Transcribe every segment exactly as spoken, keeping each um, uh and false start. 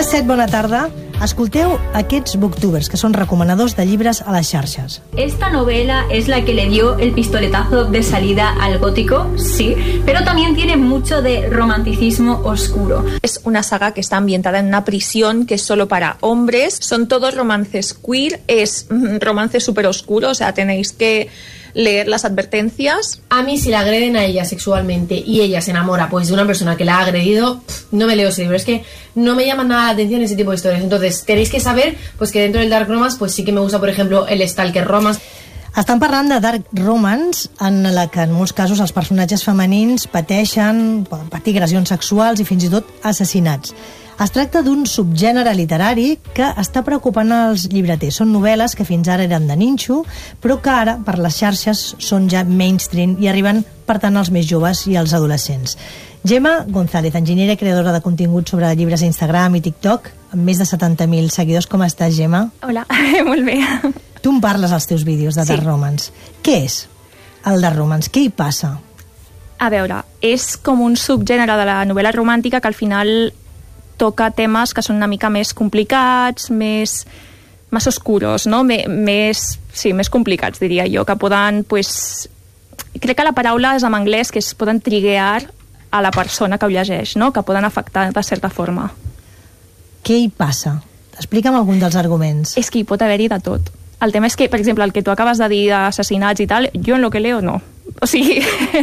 les set, bona tarda. Escolteu aquests booktubers, que són recomanadors de llibres a les xarxes. Esta novela es la que le dio el pistoletazo de salida al gótico, sí, pero también tiene mucho de romanticismo oscuro. Es una saga que está ambientada en una prisión que es solo para hombres. Son todos romances queer, es romance súper oscuro, o sea, tenéis que leer las advertencias. A mí, si la agreden a ella sexualmente y ella se enamora pues de una persona que la ha agredido, no me leo ese libro. Es que no me llaman nada la atención ese tipo de historias. Entonces tenéis que saber pues que dentro del dark romance pues sí que me gusta, por ejemplo, el stalker romance. Estan parlant de dark romance, en la que en molts casos els personatges femenins pateixen, poden patir agressions sexuals i fins i tot assassinats. Es tracta d'un subgènere literari que està preocupant els llibreters. Són novel·les que fins ara eren de ninxo, però que ara, per les xarxes, són ja mainstream i arriben, per tant, als més joves i als adolescents. Gemma González, enginyera i creadora de contingut sobre llibres a Instagram i TikTok, amb més de setanta mil seguidors. Com estàs, Gemma? Hola, molt bé. Tu em parles als teus vídeos de dark romance. Què és el dark romance? Què hi passa? A veure, és com un subgènere de la novel·la romàntica que al final toca temes que són una mica més complicats, més, més oscuros, no? més, sí, més complicats, diria jo, que poden, pues, crec que la paraula és en anglès, que es poden triguear a la persona que ho llegeix, no? Que poden afectar de certa forma. Què hi passa? Explica'm algun dels arguments. És que hi pot haver-hi de tot. El tema és que, per exemple, el que tu acabes de dir d'assassinats i tal, jo en lo que leo no. O sigui,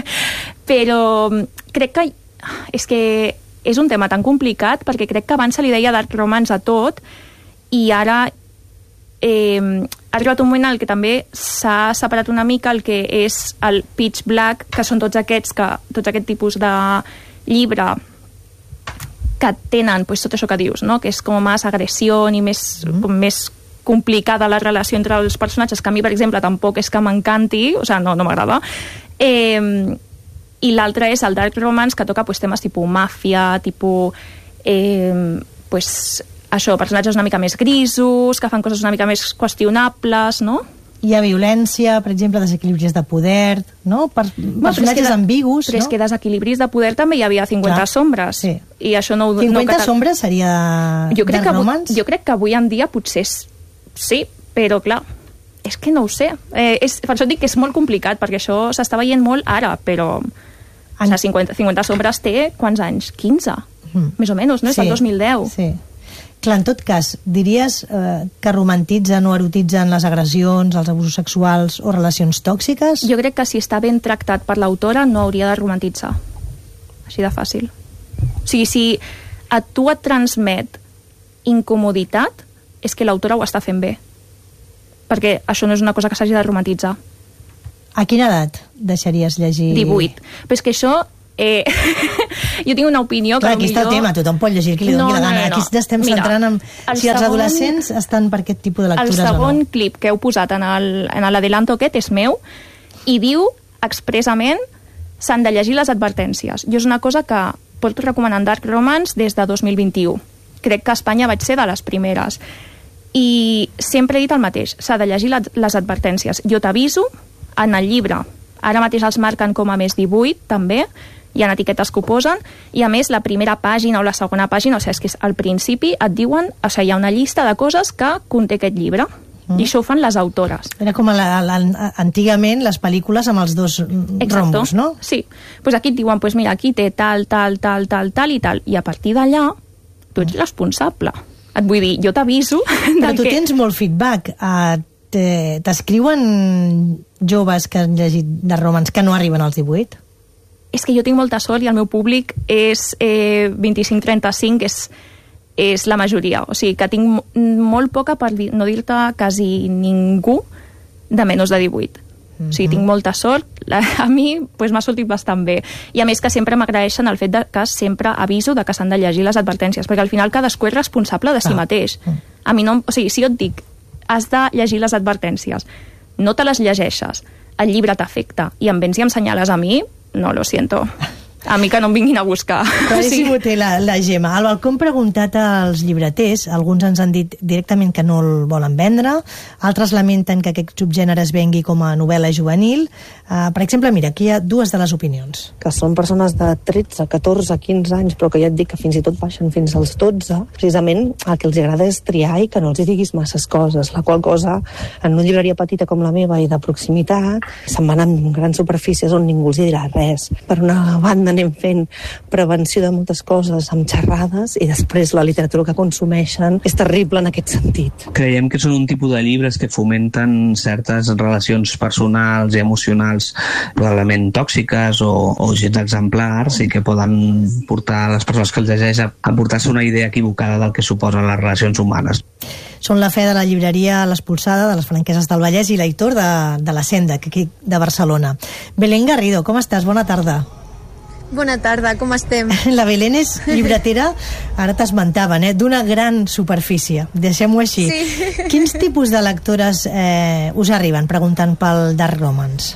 però crec que és que és un tema tan complicat perquè crec que abans se li deia dark romance a tot i ara eh, ha arribat un moment en el que també s'ha separat una mica el que és el pitch black, que són tots aquests que, tots aquest tipus de llibre que tenen pues, tot això que dius, no? Que és com més agressió i més, mm. com més complicada la relació entre els personatges, que a mi, per exemple, tampoc és que m'encanti, o sigui, no, no m'agrada. Eh, i l'altre és el dark romance, que toca pues, temes tipus màfia, tipus eh, pues, això, personatges una mica més grisos, que fan coses una mica més qüestionables, no? Hi ha violència, per exemple, desequilibris de poder, no? Per, bueno, personatges de, ambigus, però no? és que desequilibris de poder també hi havia cinquanta Clar, sombres. Sí. I això no, cinquanta no sombres seria jo crec dark que romance? Jo crec que avui en dia potser sí, però clar, és que no ho sé. Eh, és, per això dic que és molt complicat, perquè això s'està veient molt ara, però en... o sigui, cinquanta, cinquanta sombres té quants anys? quinze, mm. més o menys, no? És sí, el dos mil deu. Sí. Clar, en tot cas, diries eh, que romantitzen o erotitzen les agressions, els abusos sexuals o relacions tòxiques? Jo crec que si està ben tractat per l'autora no hauria de romantitzar. Així de fàcil. O sigui, si a tu et transmet incomoditat, és que l'autora ho està fent bé. Perquè això no és una cosa que s'hagi de romantitzar. A quina edat deixaries llegir? divuit. Però és que això... Eh, jo tinc una opinió que Clar, aquí està millor... el tema, tothom pot llegir qui li doni no, la gana. No, no, no. Aquí estem Mira, centrant en si els segon, adolescents estan per aquest tipus de lectures o no. El segon clip que heu posat en l'adelanto aquest és meu i diu expressament s'han de llegir les advertències. Jo és una cosa que porto recomanant dark romance des de dos mil vint-i-u. Crec que a Espanya vaig ser de les primeres. I sempre he dit el mateix, s'ha de llegir les advertències. Jo t'aviso, en el llibre, ara mateix els marquen com a més divuit, també, hi ha etiquetes que ho posen, i a més la primera pàgina o la segona pàgina, o sigui, és que al principi et diuen, o sigui, hi ha una llista de coses que conté aquest llibre, mm. i això ho fan les autores. Era com la, la, antigament les pel·lícules amb els dos Exacto. rombos, no? Sí, pues aquí et diuen, pues mira, aquí té tal, tal, tal, tal, tal i tal, i a partir d'allà tu ets responsable. Et vull dir, jo t'aviso... Però tu que... tens molt feedback. Uh, T'escriuen joves que han llegit de romans que no arriben als divuit? És que jo tinc molta sort i el meu públic és eh, vint-i-cinc trenta-cinc, és, és la majoria. O sigui, que tinc molt poca, per dir, no dir-te quasi ningú, de menys de divuit. Mm-hmm. O sigui, tinc molta sort. A mi pues, m'ha sortit bastant bé. I a més que sempre m'agraeixen el fet de que sempre aviso de que s'han de llegir les advertències, perquè al final cadascú és responsable de si ah. mateix. Mm. A mi no... O sigui, si jo et dic has de llegir les advertències, no te les llegeixes, el llibre t'afecta i em vens i em senyales a mi, no, lo siento. a mi que no em vinguin a buscar. Claríssim ho té la, la Gemma. Al balcó hem preguntat als llibreters, alguns ens han dit directament que no el volen vendre, altres lamenten que aquest subgènere es vengui com a novel·la juvenil. Uh, per exemple, mira, aquí hi ha dues de les opinions. Que són persones de tretze, catorze, quinze anys, però que ja et dic que fins i tot baixen fins als dotze. Precisament el que els agrada és triar i que no els hi diguis masses coses, la qual cosa, en una llibreria petita com la meva i de proximitat, se'n van en grans superfícies on ningú els hi dirà res. Per una banda anem fent prevenció de moltes coses amb xerrades i després la literatura que consumeixen és terrible en aquest sentit. Creiem que són un tipus de llibres que fomenten certes relacions personals i emocionals probablement tòxiques o, o gens exemplars i que poden portar a les persones que els llegeix a, a portar-se una idea equivocada del que suposen les relacions humanes. Són la fe de la llibreria L'Expulsada, de les Franqueses del Vallès, i l'Aitor de, de la Senda, aquí de Barcelona. Belén Garrido, com estàs? Bona tarda. Bona tarda, com estem? La Belén és llibretera, ara t'esmentaven, eh, d'una gran superfície, deixem-ho així. Sí. Quins tipus de lectores eh, us arriben preguntant pel Dark Romance?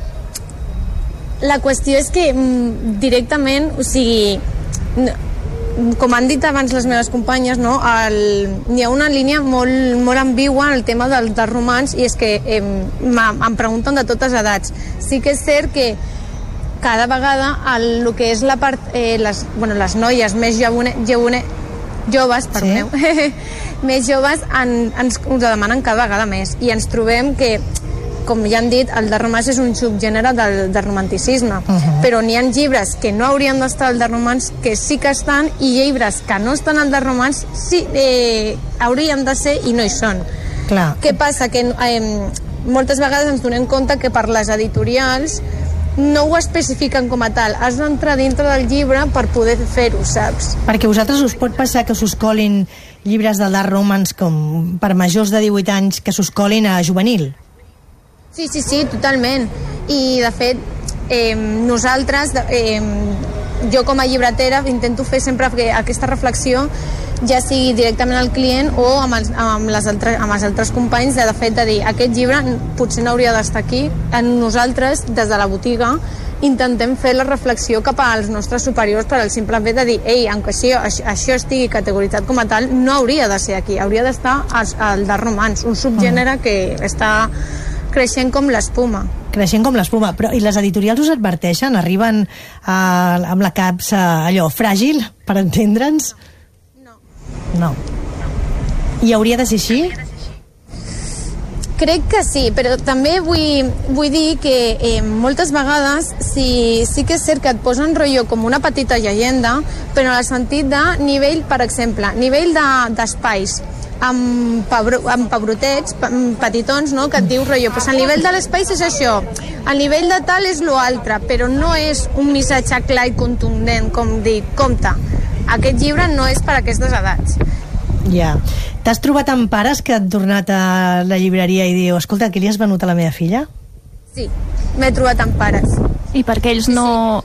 La qüestió és que mm, directament, o sigui, com han dit abans les meves companyes, no, el, hi ha una línia molt, molt ambigua en el tema del, del romans, i és que eh, em pregunten de totes edats. Sí que és cert que cada vegada el, el que és la part, eh, les, bueno, les noies més jovune, jovune, joves, perdoneu, sí. més joves en, ens ho demanen cada vegada més, i ens trobem que, com ja han dit, el de romans és un subgènere del, del romanticisme, uh -huh. però n'hi ha llibres que no haurien d'estar al de romans que sí que estan, i llibres que no estan al de romans sí eh, haurien de ser i no hi són. Clar. Què passa? Que eh, moltes vegades ens donem compte que per les editorials no ho especifiquen com a tal, has d'entrar dintre del llibre per poder fer-ho, saps? Perquè vosaltres us pot passar que s'us colin llibres de Dark Romance com per majors de divuit anys que s'us colin a juvenil? Sí, sí, sí, totalment. I, de fet, eh, nosaltres, eh, jo com a llibretera, intento fer sempre aquesta reflexió, ja sigui directament al client o amb els, amb les altres, amb els altres companys, de, de fet, de dir, aquest llibre potser no hauria d'estar aquí. En nosaltres, des de la botiga, intentem fer la reflexió cap als nostres superiors per al simple fet de dir, ei, aunque això, això estigui categoritzat com a tal, no hauria de ser aquí, hauria d'estar al, al de romans, un subgènere que està creixent com l'espuma. Creixent com l'espuma. Però i les editorials us adverteixen? Arriben a, amb la capsa allò fràgil, per entendre'ns? No. No. I hauria de ser així? Crec que sí, però també vull, vull dir que eh, moltes vegades sí, sí que és cert que et posen rotllo com una petita llegenda, però en el sentit de nivell, per exemple, nivell d'espais, de, amb, pebro, amb pebrotets petitons, no? Que et diu rotllo, pues el nivell de l'espai és això, el nivell de tal és lo altre, però no és un missatge clar i contundent com dir, compte, aquest llibre no és per a aquestes edats. Ja. T'has trobat amb pares que han tornat a la llibreria i diu, escolta, què li has venut a la meva filla? Sí, m'he trobat amb pares. I perquè ells no...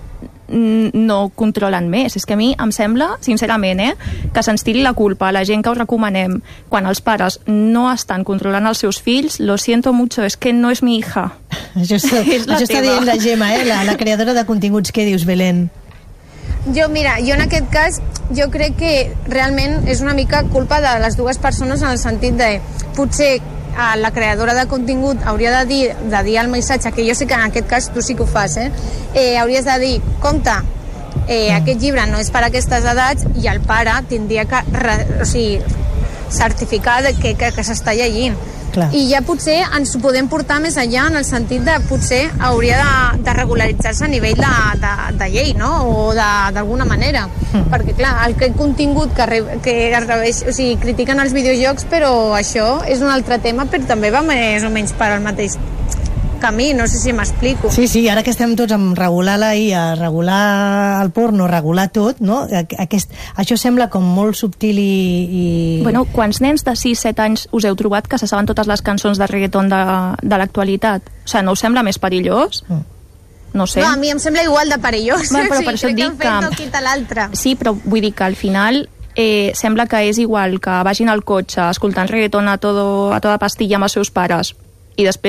no controlen més. És que a mi em sembla, sincerament, eh, que se'ns tiri la culpa a la gent que us recomanem quan els pares no estan controlant els seus fills. Lo siento mucho, es que no és mi hija. Això, està, això està dient la Gemma, eh, la, la creadora de continguts. Què dius, Belén? Jo, mira, jo en aquest cas jo crec que realment és una mica culpa de les dues persones, en el sentit de potser la creadora de contingut hauria de dir, de dir el missatge, que jo sé que en aquest cas tu sí que ho fas, eh? eh hauries de dir, compte, eh, mm. aquest llibre no és per a aquestes edats, i el pare tindria que re, o sigui, certificar que, que, que s'està llegint. Clar. I ja potser ens podem portar més enllà, en el sentit de potser hauria de, de regularitzar-se a nivell de, de, de llei, no? O d'alguna manera. Mm. Perquè, clar, el que contingut que, que es, o sigui, critiquen els videojocs, però això és un altre tema, però també va més o menys per al mateix camí, no sé si m'explico. Sí, sí, ara que estem tots amb regular la I A, regular el porno, regular tot, no? Aquest, això sembla com molt subtil i, i... Bueno, quants nens de sis set anys us heu trobat que se saben totes les cançons de reggaeton de, de l'actualitat? O sigui, no us sembla més perillós? Mm. No sé. No, a mi em sembla igual de perillós. Bueno, però sí, per això et dic que... no quita l'altre. Sí, però vull dir que al final eh, sembla que és igual que vagin al cotxe escoltant reggaeton a, todo, a tota pastilla amb els seus pares i després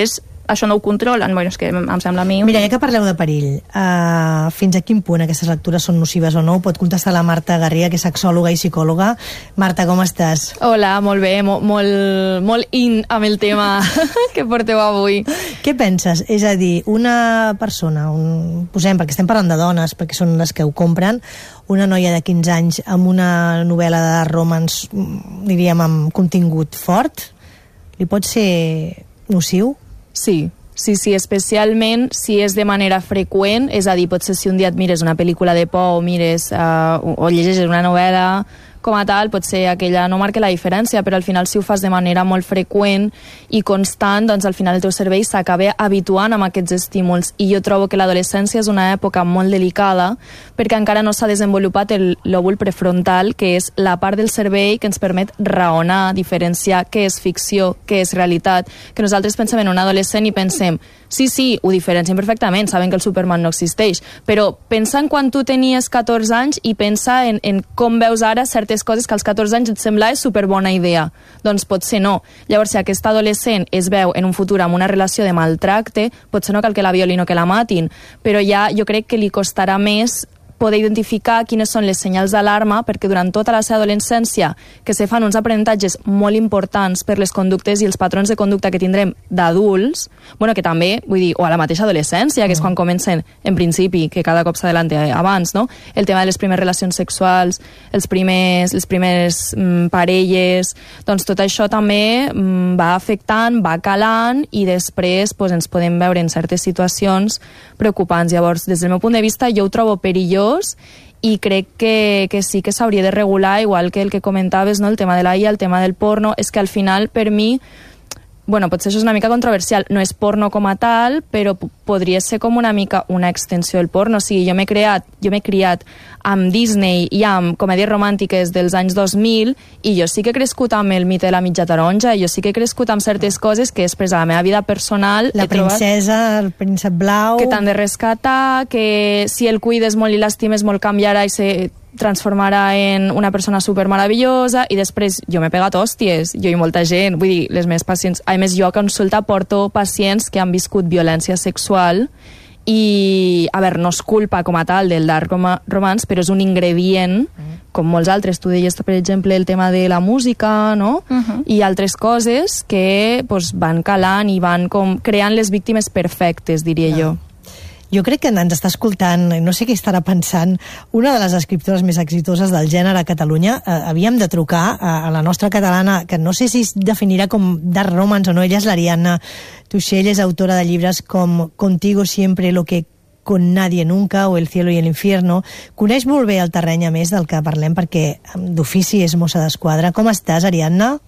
això no ho controlen. Bueno, és que em sembla a mi... Mira, ja que parleu de perill, uh, fins a quin punt aquestes lectures són nocives o no? Ho pot contestar la Marta Garriga, que és sexòloga i psicòloga. Marta, com estàs? Hola, molt bé, mo molt, molt in amb el tema que porteu avui. Què penses? És a dir, una persona, un, posem, perquè estem parlant de dones, perquè són les que ho compren, una noia de quinze anys amb una novel·la de romance, diríem, amb contingut fort, li pot ser nociu? Sí, sí, sí, especialment si és de manera freqüent, és a dir, potser si un dia et mires una pel·lícula de por o mires uh, o llegeixes una novel·la com a tal, potser aquella no marca la diferència, però al final si ho fas de manera molt freqüent i constant, doncs al final el teu cervell s'acaba habituant amb aquests estímuls, i jo trobo que l'adolescència és una època molt delicada perquè encara no s'ha desenvolupat el lòbul prefrontal, que és la part del cervell que ens permet raonar, diferenciar què és ficció, què és realitat, que nosaltres pensem en un adolescent i pensem sí, sí, ho diferenciem perfectament, saben que el Superman no existeix, però pensa en quan tu tenies catorze anys i pensa en, en com veus ara certes coses que als catorze anys et semblava superbona idea. Doncs potser no. Llavors, si aquest adolescent es veu en un futur amb una relació de maltracte, potser no cal que la violin o que la matin, però ja jo crec que li costarà més poder identificar quines són les senyals d'alarma, perquè durant tota la seva adolescència que se fan uns aprenentatges molt importants per les conductes i els patrons de conducta que tindrem d'adults, bueno, que també, vull dir, o a la mateixa adolescència, que és quan comencen, en principi, que cada cop s'adelanta abans, no? El tema de les primeres relacions sexuals, els primers, les primeres mm, parelles, doncs tot això també mm, va afectant, va calant, i després pues, ens podem veure en certes situacions preocupants. Llavors, des del meu punt de vista, jo ho trobo perillós i crec que, que sí que s'hauria de regular, igual que el que comentaves, no? El tema de la I A, el tema del porno. És que al final, per mi, bueno, potser això és una mica controversial, no és porno com a tal, però podria ser com una mica una extensió del porno. O sigui, jo m'he creat, jo m'he criat amb Disney i amb comèdies romàntiques dels anys dos mil, i jo sí que he crescut amb el mite de la mitja taronja, jo sí que he crescut amb certes coses que després a la meva vida personal la princesa, el príncep blau, que t'han de rescatar, que si el cuides molt i l'estimes molt canviarà i se transformarà en una persona super meravellosa, i després jo m'he pegat hòsties, jo i molta gent, vull dir, les meves pacients, a més jo a consulta porto pacients que han viscut violència sexual, i a veure, no és culpa com a tal del dark romance, però és un ingredient, com molts altres. Tu deies, per exemple, el tema de la música, no? Uh-huh. I altres coses que pues, van calant i van com creant les víctimes perfectes, diria no. jo. Jo crec que ens està escoltant, no sé què estarà pensant, una de les escriptores més exitoses del gènere a Catalunya. Eh, havíem de trucar a, a la nostra catalana, que no sé si es definirà com dark romance o no. Ella és l'Ariadna Tuixell, és autora de llibres com Contigo siempre, Lo que con nadie nunca o El cielo y el infierno. Coneix molt bé el terreny, a més, del que parlem, perquè d'ofici és mossa d'esquadra. Com estàs, Ariadna?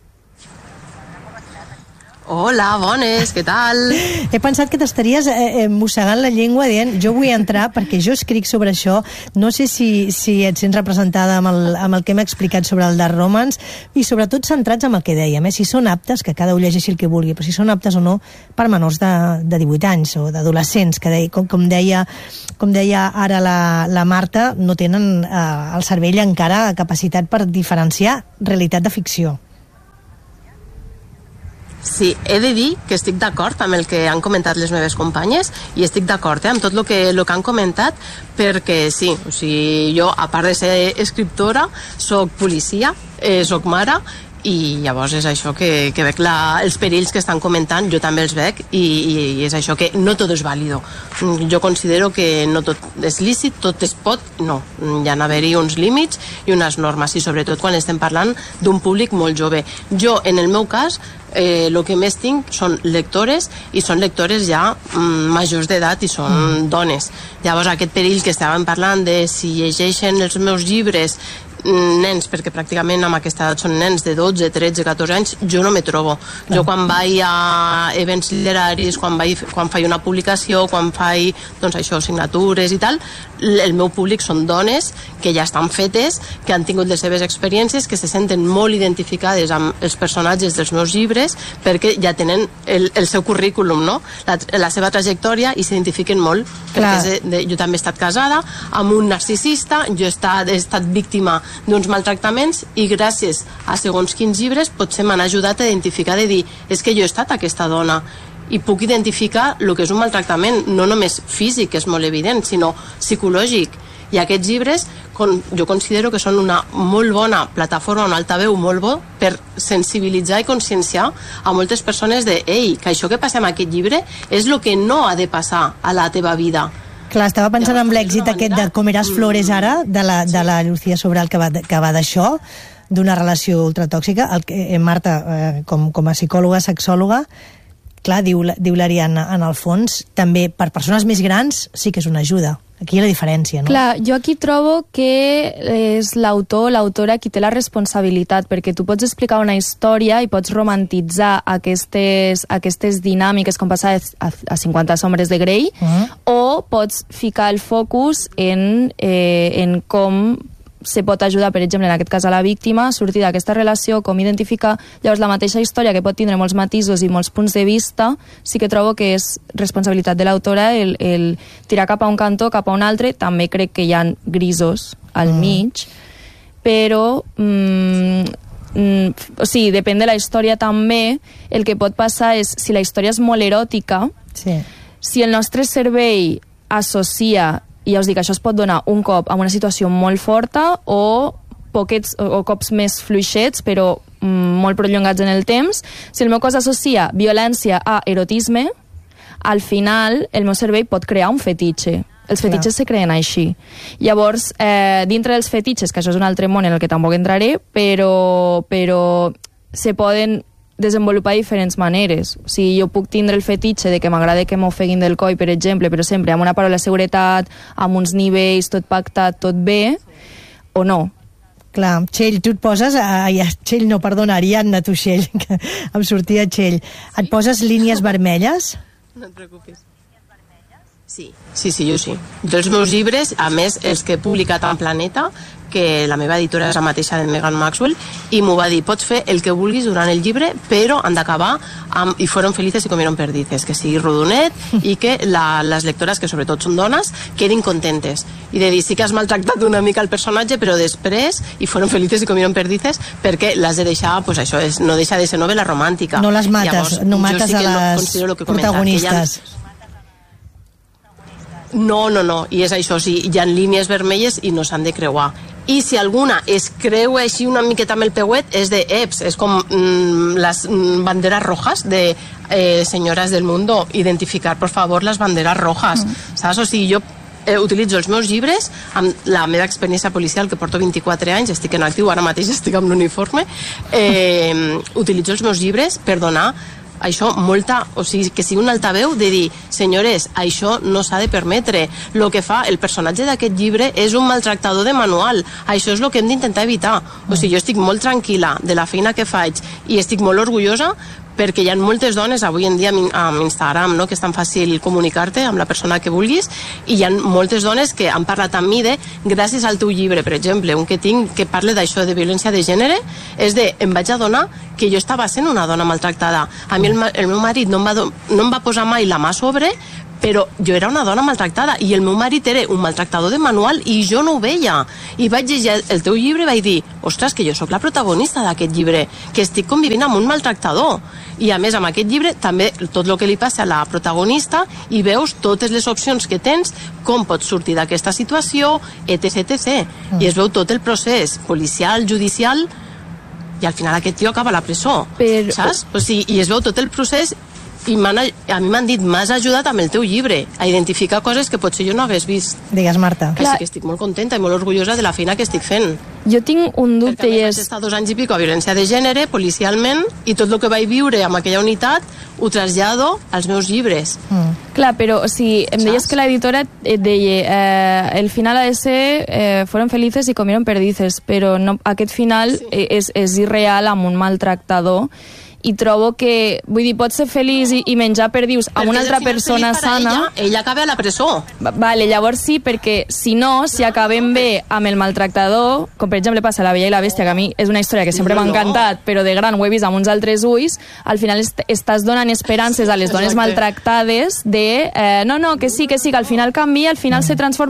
Hola, bones, què tal? He pensat que t'estaries eh, mossegant la llengua dient jo vull entrar perquè jo escric sobre això. No sé si, si et sents representada amb el, amb el que hem explicat sobre el dark romance, i sobretot centrats en el que dèiem, eh? Si són aptes, que cada un llegeixi el que vulgui, però si són aptes o no per menors de, de divuit anys o d'adolescents, que deia, com, com, deia, com deia ara la, la Marta, no tenen eh, el cervell encara capacitat per diferenciar realitat de ficció. Sí, he de dir que estic d'acord amb el que han comentat les meves companyes, i estic d'acord eh, amb tot el que, lo que han comentat, perquè sí, o sigui, jo, a part de ser escriptora, soc policia, eh, soc mare, i llavors és això que, que veig la, els perills que estan comentant, jo també els veig, i, i és això que no tot és vàlido. Jo considero que no tot és lícit, tot es pot, no. Hi ha d'haver-hi uns límits i unes normes, i sobretot quan estem parlant d'un públic molt jove. Jo, en el meu cas, eh, el que més tinc són lectores, i són lectores ja mm, majors d'edat, i són mm. dones. Llavors aquest perill que estàvem parlant de si llegeixen els meus llibres nens, perquè pràcticament amb aquesta edat són nens de dotze, tretze, catorze anys, jo no me trobo. Jo quan vaig a events literaris, quan, vaig, quan faig una publicació, quan faig doncs això, signatures i tal, el meu públic són dones que ja estan fetes, que han tingut les seves experiències, que se senten molt identificades amb els personatges dels meus llibres, perquè ja tenen el, el seu currículum, no? la, la seva trajectòria, i s'identifiquen molt. Perquè de, jo també he estat casada amb un narcisista, jo he estat, he estat víctima d'uns maltractaments, i gràcies a segons quins llibres potser m'han ajudat a identificar, de dir, és que jo he estat aquesta dona, i puc identificar el que és un maltractament, no només físic, que és molt evident, sinó psicològic. I aquests llibres jo considero que són una molt bona plataforma, un altaveu molt bo per sensibilitzar i conscienciar a moltes persones de ei, que això que passa en aquest llibre és el que no ha de passar a la teva vida. Clar, estava pensant en l'èxit aquest de Comeràs Flores ara, de la, de la Lucía Sobral, que va, que va d'això, d'una relació ultratòxica. El, eh, Marta, eh, com, com a psicòloga, sexòloga, clar, diu, diu l'Ariadna, en el fons, també per persones més grans sí que és una ajuda. Aquí hi ha la diferència, no? Clar, jo aquí trobo que és l'autor, l'autora qui té la responsabilitat, perquè tu pots explicar una història i pots romantitzar aquestes, aquestes dinàmiques com passava a, a cinquanta sombres de Grey, uh-huh. o pots ficar el focus en, eh, en com se pot ajudar, per exemple, en aquest cas a la víctima, a sortir d'aquesta relació, com identificar. Llavors, la mateixa història, que pot tindre molts matisos i molts punts de vista, sí que trobo que és responsabilitat de l'autora el, el tirar cap a un cantó, cap a un altre. També crec que hi ha grisos al mm. mig, però mm, mm, o sigui, depèn de la història també. El que pot passar és, si la història és molt eròtica, sí. si el nostre cervell associa, i ja us dic, això es pot donar un cop en una situació molt forta o poquets o cops més fluixets, però mm, molt prolongats en el temps. Si el meu cos associa violència a erotisme, al final el meu cervell pot crear un fetitxe. Els fetitxes se creen així. Llavors, eh, dintre dels fetitxes, que això és un altre món en el que tampoc entraré, però, però se poden desenvolupar diferents maneres. O sigui, jo puc tindre el fetitxe de que m'agrada que m'ofeguin del coll, per exemple, però sempre amb una paraula de seguretat, amb uns nivells, tot pactat, tot bé, o no. Clar, Txell, tu et poses... Ai, Txell, no, perdona, Ariadna, tu, Txell, que em sortia Txell. Et poses línies vermelles? No et preocupis. Sí, sí, sí, jo sí. Dels meus llibres, a més, els que he publicat en Planeta, que la meva editora és la mateixa de Megan Maxwell, i m'ho va dir, pots fer el que vulguis durant el llibre, però han d'acabar amb i fueron felices y comieron perdices, que sigui rodonet i que la, les lectores, que sobretot són dones, quedin contentes. I de dir, sí que has maltractat una mica el personatge, però després, i fueron felices y comieron perdices, perquè l'has de deixar, pues això és, no deixa de ser novel·la romàntica. No les mates, llavors, no mates sí a les no protagonistes. No, no, no, i és això, sí, hi ha línies vermelles i no s'han de creuar. I si alguna es creua així una miqueta amb el peuet, és de eps, és com mm, les mm, banderes rojas de eh, senyores del mundo, identificar, por favor, les banderes rojas, mm. saps? O sigui, jo eh, utilitzo els meus llibres amb la meva experiència policial, que porto vint-i-quatre anys, estic en actiu, ara mateix estic amb l'uniforme, eh, utilitzo els meus llibres per donar això molta, o sigui, que sigui un altaveu de dir, senyores, això no s'ha de permetre. El que fa el personatge d'aquest llibre és un maltractador de manual. Això és el que hem d'intentar evitar. O sigui, jo estic molt tranquil·la de la feina que faig i estic molt orgullosa perquè hi ha moltes dones avui en dia amb Instagram, no? Que és tan fàcil comunicar-te amb la persona que vulguis, i hi ha moltes dones que han parlat amb mi de, gràcies al teu llibre, per exemple, un que tinc que parla d'això de violència de gènere, és de, em vaig adonar que jo estava sent una dona maltractada. A mi el, el meu marit no em, va, no em va posar mai la mà sobre, però jo era una dona maltractada i el meu marit era un maltractador de manual i jo no ho veia. I vaig llegir el teu llibre i vaig dir, ostres, que jo sóc la protagonista d'aquest llibre, que estic convivint amb un maltractador. I a més, amb aquest llibre, també tot el que li passa a la protagonista, i veus totes les opcions que tens, com pots sortir d'aquesta situació, etc etcètera. Mm. I es veu tot el procés policial, judicial, i al final aquest tio acaba a la presó, per... saps? O sigui, i es veu tot el procés, i a mi m'han dit, m'has ajudat amb el teu llibre a identificar coses que potser jo no hagués vist. Digues, Marta. Així que estic molt contenta i molt orgullosa de la feina que estic fent. Jo tinc un dubte, perquè i és... vaig estar dos anys i pico a violència de gènere, policialment, i tot el que vaig viure amb aquella unitat ho trasllado als meus llibres. Mm. Clar, però o sigui, em deies que l'editora et deia eh, el final ha de ser eh, fueron felices y comieron perdices, però no, aquest final sí. és, és irreal amb un maltractador, i trobo que, vull dir, pots ser feliç i, i menjar perdius amb una altra persona sana... Ella, ella acaba a la presó. Vale, llavors sí, perquè si no, si acabem bé amb el maltractador, com per exemple passa a La Bella i la Bèstia, que a mi és una història que sempre no, m'ha encantat, no. però de gran ho he vist amb uns altres ulls, al final est estàs donant esperances a les dones Exacte. maltractades de, eh, no, no, que sí, que sí, que al final canvia, al final mm. se transforma en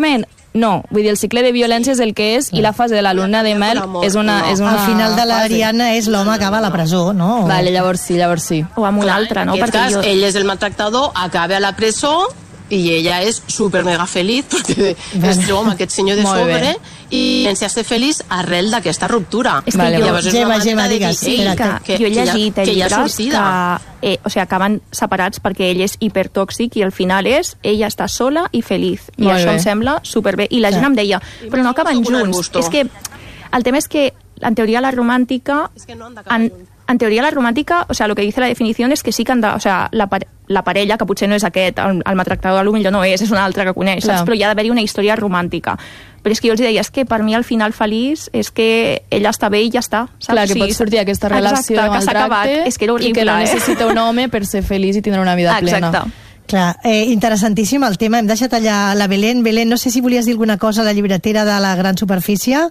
No, vull dir, el cicle de violència és el que és i la fase de la luna de mel és una, és una... Al final de l'Ariadna és l'home acaba a la presó, no? Vale, llavors sí, llavors sí. O amb un altre, no? En aquest cas, jo... ell és el maltractador, acaba a la presó i ella és super mega feliç perquè es troba amb aquest senyor de sobre i sense ser feliç arrel d'aquesta ruptura. És que vale, llavors és Gemma, una Gemma, manera de digues, dir ell, que, que, jo he que, llegit que, que hi ha llibres sortida. que eh, o sigui, acaben separats perquè ell és hipertòxic i al final és ella està sola i feliç. I Molt això bé. em sembla superbé. I la gent em deia, però no acaben junts. És que el tema és que en teoria la romàntica Es que no han de en, en teoria la romàntica, o sea, lo que dice la definición es que sí que han de, o sea, la, la parella, que potser no és aquest, el, el maltractador potser no és, és una altra que coneix, saps? Però hi ha d'haver-hi una història romàntica. Però és que jo els deia, és que per mi el final feliç és que ella està bé i ja està, saps? Clar, que sí, pot sortir aquesta relació exacte, de que s'ha acabat. És que era horrible, i que no eh? necessita un home per ser feliç i tindre una vida plena. Exacte. Clar, eh, interessantíssim el tema. Hem deixat allà la Belén. Belén, no sé si volies dir alguna cosa a la llibretera de la Gran Superfície.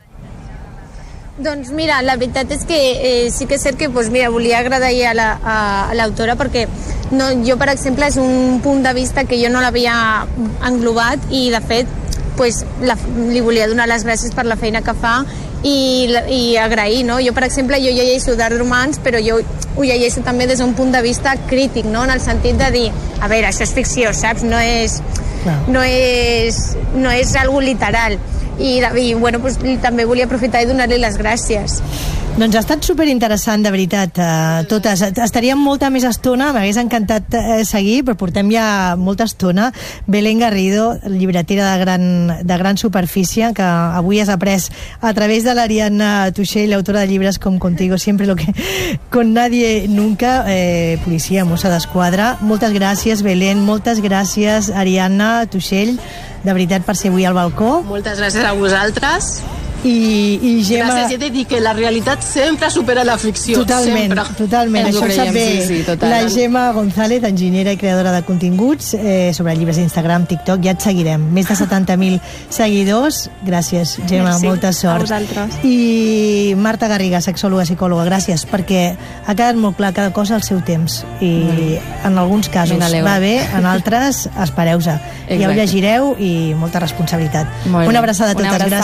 Doncs mira, la veritat és que eh, sí que és cert que pues, mira, volia agrair a la, a, a l'autora perquè no, jo, per exemple, és un punt de vista que jo no l'havia englobat i, de fet, pues, la, li volia donar les gràcies per la feina que fa i, i agrair, no? Jo, per exemple, jo llegeixo d'art romans, però jo ho llegeixo també des d'un punt de vista crític, no? En el sentit de dir, a veure, això és ficció, saps? No és, no és, no és algo literal. I, i bueno, pues, també volia aprofitar i donar-li les gràcies. Doncs ha estat superinteressant, de veritat, eh, totes. Estaríem molta més estona, m'hagués encantat eh, seguir, però portem ja molta estona. Belén Garrido, llibretera de gran, de gran superfície, que avui has après a través de l'Ariadna Tuixell, autora de llibres com Contigo siempre, lo que con nadie nunca, eh, policia, mossa d'esquadra. Moltes gràcies, Belén, moltes gràcies, Ariadna Tuixell, de veritat, per ser avui al balcó. Moltes gràcies a vosaltres. I, i Gemma... Gràcies, he de dir que la realitat sempre supera la ficció. Totalment, sempre. totalment. Ens ho Això ho sap creiem, bé sí, sí, total. la Gemma González, enginyera i creadora de continguts eh, sobre llibres d'Instagram, TikTok. Ja et seguirem. Més de setanta mil seguidors. Gràcies, Gemma, Merci, molta sort. a vosaltres. I Marta Garriga, sexòloga, psicòloga, gràcies, perquè ha quedat molt clar cada cosa al seu temps. I mm. en alguns casos va bé, en altres espereu-se. Ja ho llegireu i molta responsabilitat. Una abraçada a totes, gràcies.